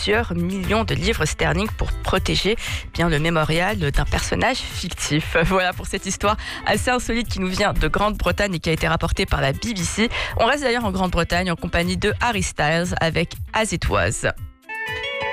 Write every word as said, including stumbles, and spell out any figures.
plusieurs millions de livres sterling pour protéger bien le mémorial d'un personnage fictif. Voilà pour cette histoire assez insolite qui nous vient de Grande-Bretagne et qui a été rapportée par la B B C. On reste d'ailleurs en Grande-Bretagne en compagnie de Harry Styles avec As It Was.